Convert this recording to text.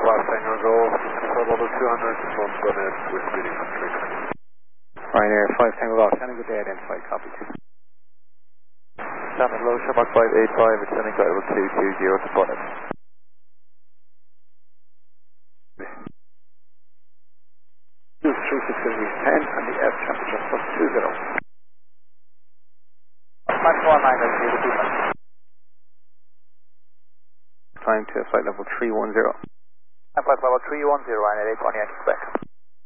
Golf Tango Golf, level 200, from Bonnet with speeding on 320. Ryanair 5 Tango Golf, have a good day, identified, copy. Standard low, Shamrock 585, ascending flight level 220 to Bonnet. Use 36 10 and the air temperature plus 20. Time to flight level 310. Flight level 310, Ryanair 820, Quebec.